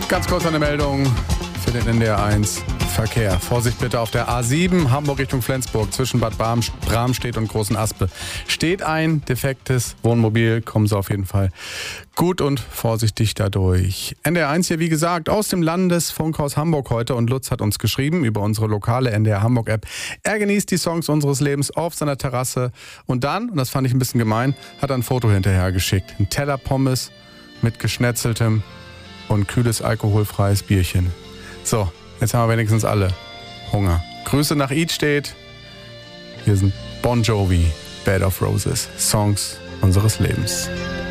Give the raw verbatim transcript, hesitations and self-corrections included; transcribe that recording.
Ganz kurz eine Meldung für den N D R eins Verkehr. Vorsicht bitte auf der A sieben, Hamburg Richtung Flensburg, zwischen Bad Bram, Bramstedt und Großen Aspe. Steht ein defektes Wohnmobil, kommen Sie auf jeden Fall gut und vorsichtig dadurch. N D R eins hier, wie gesagt, aus dem Landesfunkhaus Hamburg heute, und Lutz hat uns geschrieben über unsere lokale N D R Hamburg App. Er genießt die Songs unseres Lebens auf seiner Terrasse und dann, und das fand ich ein bisschen gemein, hat er ein Foto hinterher geschickt. Ein Teller Pommes mit geschnetzeltem und kühles alkoholfreies Bierchen. So, jetzt haben wir wenigstens alle Hunger. Grüße nach Idstedt. Hier sind Bon Jovi, Bed of Roses, Songs unseres Lebens.